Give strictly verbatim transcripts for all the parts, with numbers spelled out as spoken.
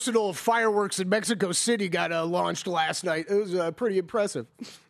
Arsenal of fireworks in Mexico City got uh, launched last night. It was uh, pretty impressive.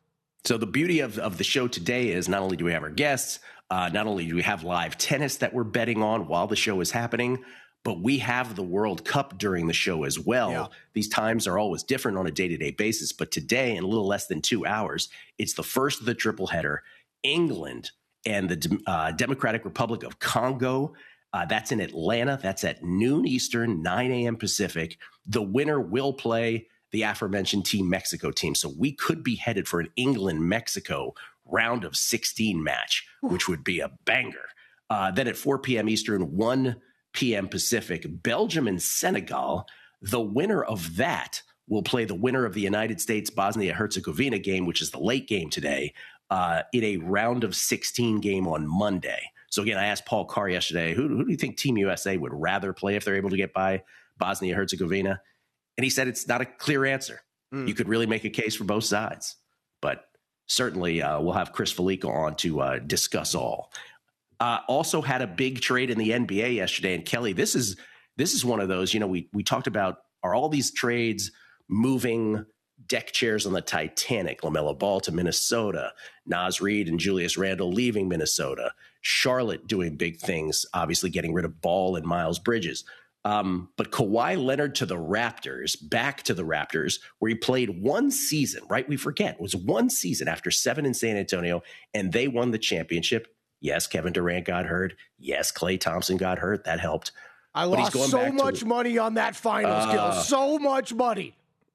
So the beauty of, of the show today is not only do we have our guests, uh, not only do we have live tennis that we're betting on while the show is happening, but we have the World Cup during the show as well. Yeah. These times are always different on a day-to-day basis, but today, in a little less than two hours, it's the first of the triple header. England and the uh, Democratic Republic of Congo. Uh, that's in Atlanta. That's at noon Eastern, nine a.m. Pacific. The winner will play the aforementioned Team Mexico team. So we could be headed for an England-Mexico round of sixteen match, which would be a banger. Uh, then at four p.m. Eastern, one p.m. Pacific, Belgium and Senegal. The winner of that will play the winner of the United States-Bosnia-Herzegovina game, which is the late game today, uh, in a round of sixteen game on Monday. So again, I asked Paul Carr yesterday, who, who do you think Team U S A would rather play if they're able to get by Bosnia-Herzegovina? And he said it's not a clear answer. Mm. You could really make a case for both sides. But certainly uh, we'll have Chris Felica on to uh, discuss all. Uh, also had a big trade in the N B A yesterday. And Kelly, this is this is one of those, you know, we we talked about, are all these trades moving deck chairs on the Titanic? LaMelo Ball to Minnesota, Naz Reid and Julius Randle leaving Minnesota, Charlotte doing big things, obviously getting rid of Ball and Miles Bridges. Um, but Kawhi Leonard to the Raptors, back to the Raptors, where he played one season, right? We forget, it was one season after seven in San Antonio, and they won the championship. Yes, Kevin Durant got hurt. Yes, Klay Thompson got hurt. That helped. I but lost so much to, money on that finals, uh, Gil. So much money.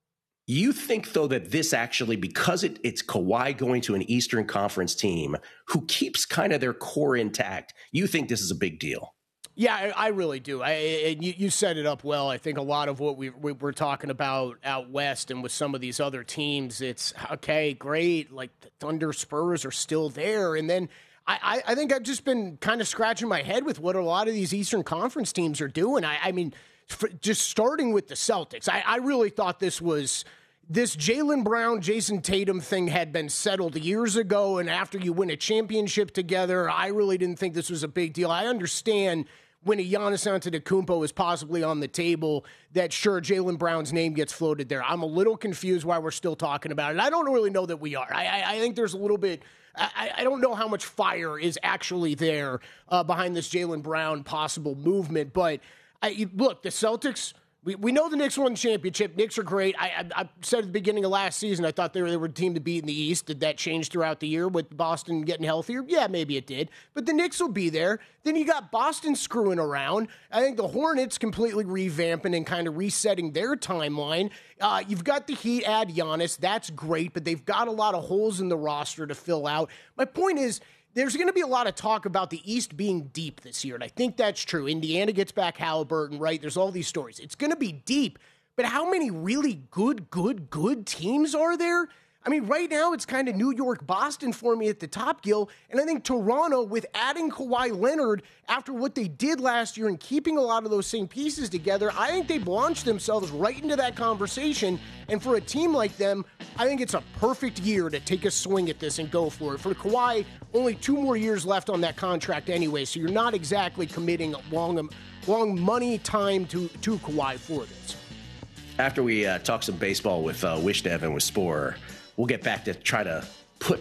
You think, though, that this actually, because it, it's Kawhi going to an Eastern Conference team who keeps kind of their core intact, you think this is a big deal? Yeah, I, I really do. I, and you, you set it up well. I think a lot of what we, we we're talking about out west and with some of these other teams, it's, okay, great, like the Thunder Spurs are still there. And then I, I think I've just been kind of scratching my head with what a lot of these Eastern Conference teams are doing. I, I mean, for, just starting with the Celtics, I, I really thought this was this Jaylen Brown, Jason Tatum thing had been settled years ago. And after you win a championship together, I really didn't think this was a big deal. I understand when a Giannis Antetokounmpo is possibly on the table, that sure, Jaylen Brown's name gets floated there. I'm a little confused why we're still talking about it. I don't really know that we are. I, I, I think there's a little bit, I, I don't know how much fire is actually there uh, behind this Jaylen Brown possible movement. But I, look, the Celtics, we, we know the Knicks won the championship. Knicks are great. I, I, I said at the beginning of last season, I thought they were, they were a team to beat in the East. Did that change throughout the year with Boston getting healthier? Yeah, maybe it did. But the Knicks will be there. Then you got Boston screwing around. I think the Hornets completely revamping and kind of resetting their timeline. Uh, you've got the Heat add Giannis. That's great, but they've got a lot of holes in the roster to fill out. My point is, there's going to be a lot of talk about the East being deep this year, and I think that's true. Indiana gets back Halliburton, right? There's all these stories. It's going to be deep, but how many really good, good, good teams are there? I mean, right now it's kind of New York, Boston for me at the top, Gil, and I think Toronto, with adding Kawhi Leonard after what they did last year and keeping a lot of those same pieces together, I think they've launched themselves right into that conversation, and for a team like them, I think it's a perfect year to take a swing at this and go for it. For Kawhi, only two more years left on that contract anyway, so you're not exactly committing long, long money time to, to Kawhi for this. After we uh, talk some baseball with uh, Wishnev and with Sporer, we'll get back to try to put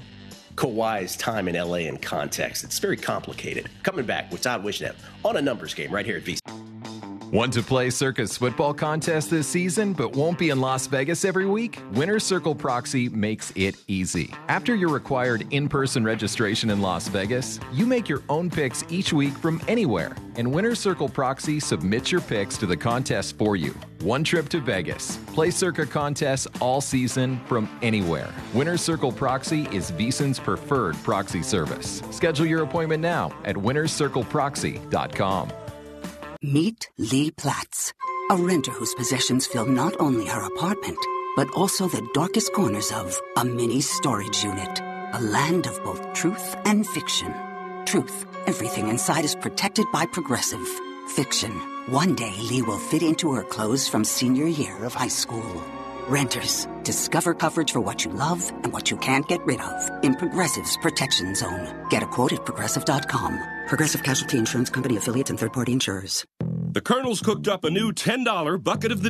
Kawhi's time in L A in context. It's very complicated. Coming back with Todd Wishnev on a numbers game right here at V C. Want to play Circa's football contest this season but won't be in Las Vegas every week? Winner's Circle Proxy makes it easy. After your required in-person registration in Las Vegas, you make your own picks each week from anywhere, and Winner's Circle Proxy submits your picks to the contest for you. One trip to Vegas. Play Circa contests all season from anywhere. Winner's Circle Proxy is VSiN's preferred proxy service. Schedule your appointment now at winners circle proxy dot com. Meet Lee Platts, a renter whose possessions fill not only her apartment, but also the darkest corners of a mini storage unit. A land of both truth and fiction. Truth, everything inside is protected by Progressive. Fiction, one day Lee will fit into her clothes from senior year of high school. Renters, discover coverage for what you love and what you can't get rid of in Progressive's Protection Zone. Get a quote at progressive dot com. Progressive Casualty Insurance Company affiliates and third-party insurers. The Colonel's cooked up a new ten dollar bucket of the